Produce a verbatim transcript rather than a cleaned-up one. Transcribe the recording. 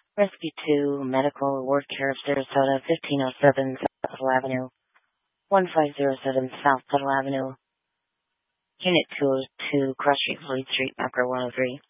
Rescue two, Medical Award Care of Sarasota, fifteen oh seven South Tuttle Avenue, fifteen oh seven South Tuttle Avenue, Unit two oh two, Cross Street, Floyd Street, Macro one oh three.